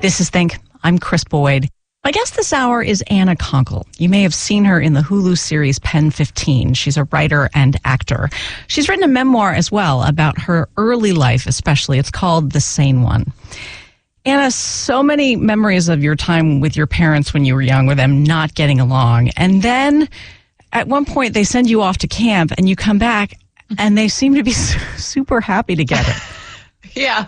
This is Think. I'm Chris Boyd. My guest this hour is Anna Konkle. You may have seen her in the Hulu series Pen 15. She's a writer and actor. She's written a memoir as well about her early life, especially. It's called The Sane One. Anna, so many memories of your time with your parents when you were young, with them not getting along. And then at one point they send you off to camp and you come back and they seem to be super happy together. Yeah.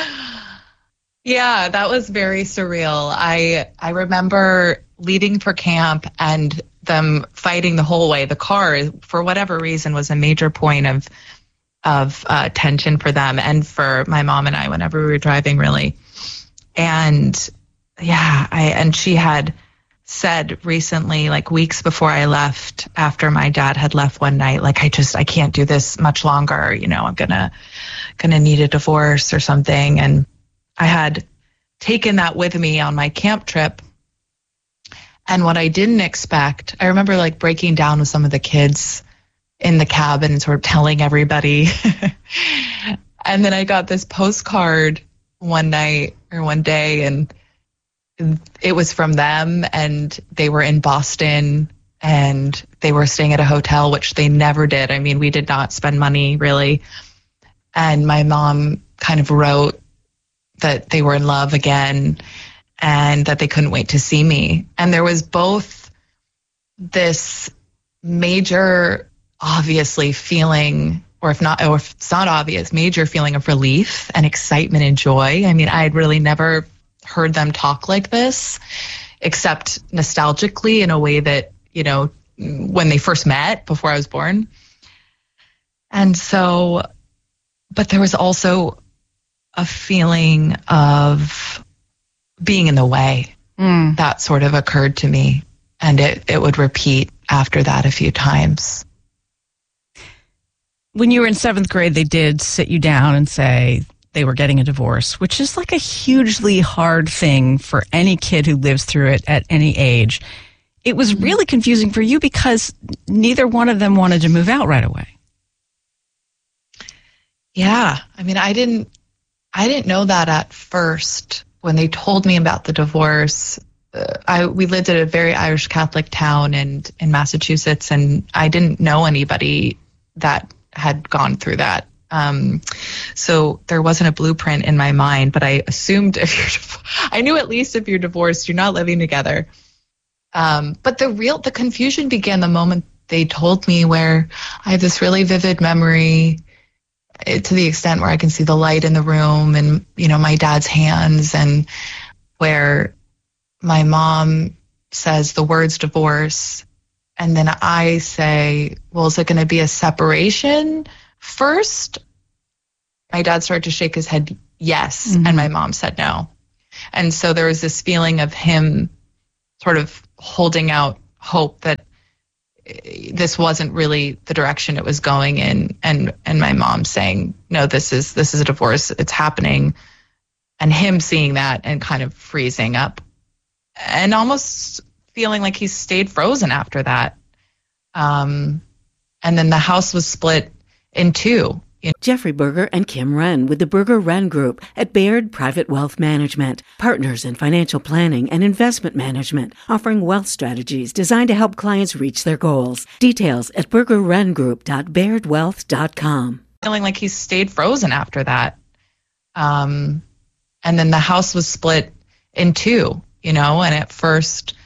Yeah, that was very surreal. I remember leaving for camp and them fighting the whole way. The car, for whatever reason, was a major point of tension for them and for my mom and I whenever we were driving, really. And yeah, and she had said recently, like weeks before I left, after my dad had left one night, like, I can't do this much longer. You know, I'm gonna need a divorce or something. And I had taken that with me on my camp trip. And what I didn't expect, I remember like breaking down with some of the kids in the cabin and sort of telling everybody. And then I got this postcard one night or one day, and it was from them, and they were in Boston and they were staying at a hotel, which they never did. I mean, we did not spend money really. And my mom kind of wrote that they were in love again and that they couldn't wait to see me. And there was both this major, obviously, feeling, or if it's not obvious, major feeling of relief and excitement and joy. I mean, I had really never heard them talk like this, except nostalgically in a way that, you know, when they first met before I was born. And so, but there was also a feeling of being in the way. That sort of occurred to me, and it would repeat after that a few times. When you were in 7th grade, they did sit you down and say they were getting a divorce, which is like a hugely hard thing for any kid who lives through it at any age. It was really confusing for you because neither one of them wanted to move out right away. Yeah. I mean, I didn't know that at first when they told me about the divorce. We lived at a very Irish Catholic town in Massachusetts, and I didn't know anybody that had gone through that. So there wasn't a blueprint in my mind, but I assumed I knew at least if you're divorced, you're not living together. But the confusion began the moment they told me, where I have this really vivid memory, to the extent where I can see the light in the room and, you know, my dad's hands, and where my mom says the words divorce. And then I say, well, is it going to be a separation first? My dad started to shake his head, yes. And my mom said no. And so there was this feeling of him sort of holding out hope that this wasn't really the direction it was going in, and my mom saying, no, this is a divorce, it's happening, and him seeing that and kind of freezing up and almost feeling like he stayed frozen after that. And then the house was split in two. Jeffrey Berger and Kim Wren with the Berger Wren Group at Baird Private Wealth Management, partners in financial planning and investment management, offering wealth strategies designed to help clients reach their goals. Details at burgerwrenGroup.bairdwealth.com. Feeling like he stayed frozen after that. And then the house was split in two, you know, and at first